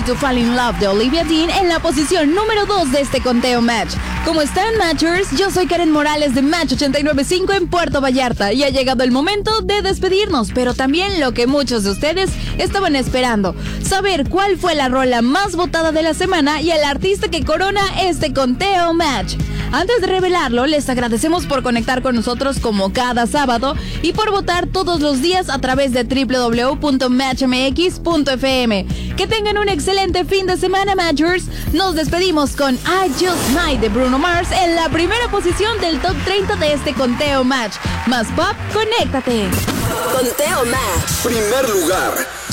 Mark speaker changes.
Speaker 1: to Fall in Love de Olivia Dean en la posición número 2 de este conteo Match. ¿Cómo están, Matchers? Yo soy Karen Morales de Match 89.5 en Puerto Vallarta y ha llegado el momento de despedirnos, pero también lo que muchos de ustedes estaban esperando, saber cuál fue la rola más votada de la semana y el artista que corona este conteo Match. Antes de revelarlo, les agradecemos por conectar con nosotros como cada sábado y por votar todos los días a través de www.matchmx.fm. Que tengan un excelente fin de semana, Matchers. Nos despedimos con I Just Might de Bruno Mars en la primera posición del top 30 de este conteo Match. Más pop, conéctate.
Speaker 2: Conteo Match.
Speaker 3: Primer lugar.